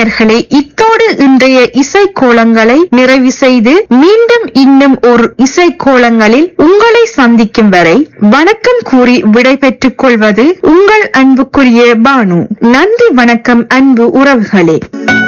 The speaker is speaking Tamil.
நேயர்களே, இத்தோடு இன்றைய இசைக்கோலங்களை நிறைவு செய்து மீண்டும் இன்னும் ஒரு இசைக்கோலங்களில் உங்களை சந்திக்கும் வரை வணக்கம் கூறி விடை பெற்றுக் கொள்வது உங்கள் அன்புக்குரிய பானு. நன்றி, வணக்கம் அன்பு உறவுகளே.